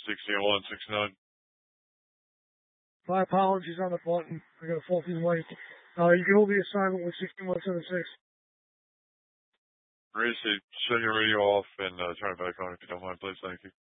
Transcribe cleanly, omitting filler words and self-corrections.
160169. My apologies on the button. I got a faulty light. You can hold the assignment with 16176. Gracie, shut your radio off and turn it back on if you don't mind, please. Thank you.